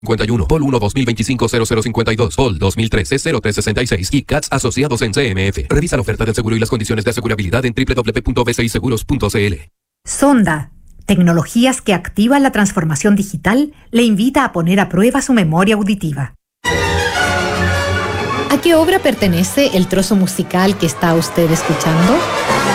51, Pol 1 2025 0052, Pol 2013 0366 y CATS asociados en CMF. Revisa la oferta del seguro y las condiciones de asegurabilidad en www.bciseguros.cl. Sonda, tecnologías que activan la transformación digital, le invita a poner a prueba su memoria auditiva. ¿A qué obra pertenece el trozo musical que está usted escuchando?